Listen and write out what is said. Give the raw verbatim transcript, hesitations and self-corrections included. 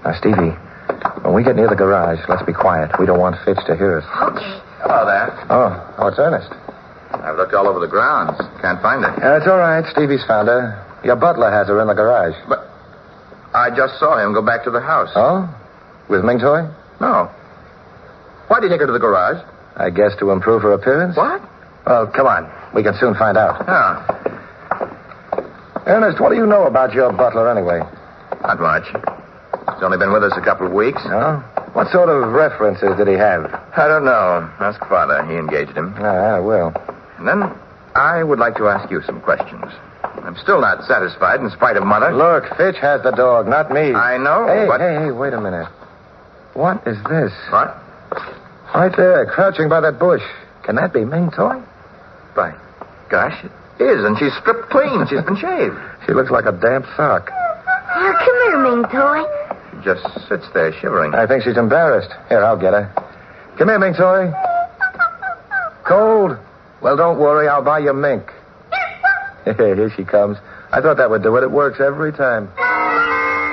Now, Stevie, when we get near the garage, let's be quiet. We don't want Fitch to hear us. Okay. Hello there. Oh, oh, it's Ernest. I've looked all over the grounds. Can't find her. That's all right. Stevie's found her. Your butler has her in the garage. But I just saw him go back to the house. Oh? With Ming Toy? No. Why did he take her to the garage? I guess to improve her appearance? What? Well, come on. We can soon find out. Oh, Ernest, what do you know about your butler anyway? not much. He's only been with us a couple of weeks. No? What sort of references did he have? I don't know. Ask Father. He engaged him. Ah, I will. And then I would like to ask you some questions. I'm still not satisfied in spite of Mother. Look, Fitch has the dog, not me. I know, Hey, but... hey, hey, wait a minute. What is this? What? Right there, crouching by that bush. Can that be Ming Toy? By gosh, it is, and she's stripped clean. She's been shaved. She looks like a damp sock. Oh, come here, Ming Toy. She just sits there shivering. I think she's embarrassed. Here, I'll get her. Come here, Ming Toy. Cold? Well, don't worry. I'll buy you mink. Here she comes. I thought that would do it. It works every time.